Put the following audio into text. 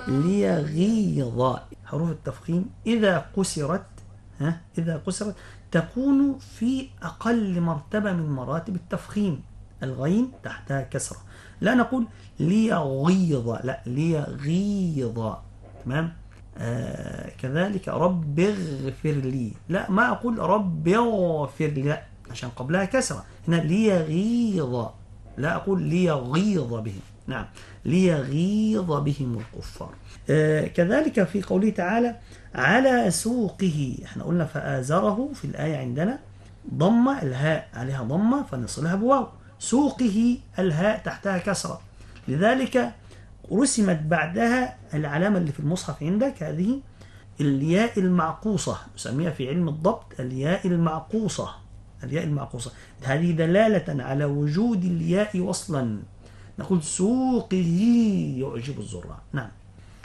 ليغيظ. حروف التفخيم إذا قسرت إذا قسرت تكون في أقل مرتبة من مراتب التفخيم. الغين تحتها كسرة، لا نقول ليغيظ، لا ليغيظ. تمام. كذلك رب اغفر لي، لا ما أقول رب اغفر لي، لا عشان قبلها كسرة. هنا ليغيظ، لا أقول ليغيظ بهم، نعم ليغيظ بهم الكفار. كذلك في قوله تعالى على سوقه، احنا قلنا فآزره في الآية عندنا ضمة، الهاء عليها ضمة فنصلها بواو، سوقه الهاء تحتها كسرة، لذلك رسمت بعدها العلامة اللي في المصحف عندك، هذه الياء المعقوصة، نسميها في علم الضبط الياء المعقوصة. الياء المعقوصة هذه دلالة على وجود الياء وصلا، نقول سوقه يعجب الزراع. نعم.